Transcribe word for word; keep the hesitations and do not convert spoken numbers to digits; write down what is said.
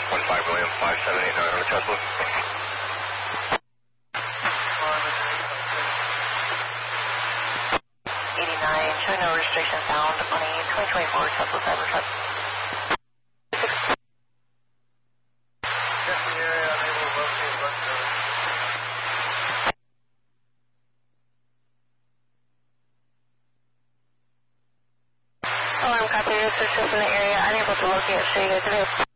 one five William, five seven eight nine over Tesla. eighty-nine, showing no restriction found on a twenty twenty-four Tesla Cybertruck. Check the area, unable to locate bus code. Alarm copy, researchers in the area, unable to locate, show you guys available.